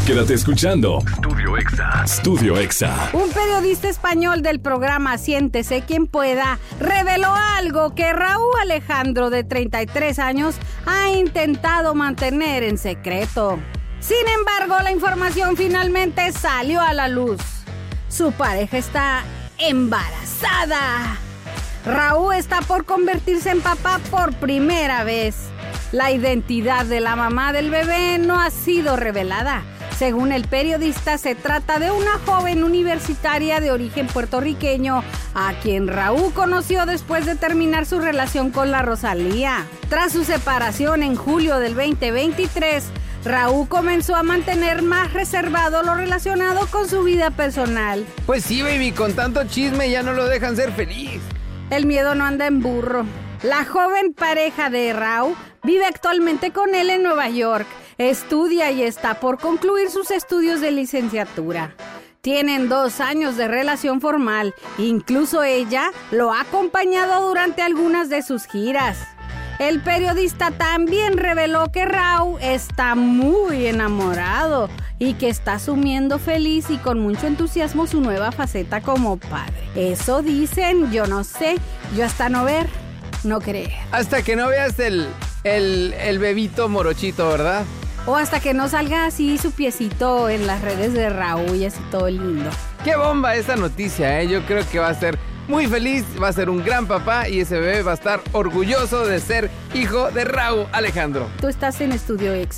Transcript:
Quédate escuchando Studio Exa. Studio Exa. Un periodista español del programa Siéntese Quien Pueda reveló algo que Raúl Alejandro, de 33 años, ha intentado mantener en secreto. Sin embargo, la información finalmente salió a la luz. Su pareja está embarazada. Raúl está por convertirse en papá por primera vez. La identidad de la mamá del bebé no ha sido revelada. Según el periodista, se trata de una joven universitaria de origen puertorriqueño a quien Raúl conoció después de terminar su relación con la Rosalía. Tras su separación en julio del 2023, Raúl comenzó a mantener más reservado lo relacionado con su vida personal. Pues sí, baby, con tanto chisme ya no lo dejan ser feliz. El miedo no anda en burro. La joven pareja de Raúl vive actualmente con él en Nueva York. Estudia y está por concluir sus estudios de licenciatura. Tienen 2 años de relación formal. Incluso ella lo ha acompañado durante algunas de sus giras. El periodista también reveló que Raúl está muy enamorado y que está asumiendo feliz y con mucho entusiasmo su nueva faceta como padre. Eso dicen, yo no sé, yo hasta no ver, no creer. Hasta que no veas el bebito morochito, ¿verdad? O hasta que no salga así su piecito en las redes de Raúl y así todo lindo. ¡Qué bomba esta noticia, eh! Yo creo que va a ser muy feliz, va a ser un gran papá y ese bebé va a estar orgulloso de ser hijo de Raúl Alejandro. Tú estás en Studio Exa.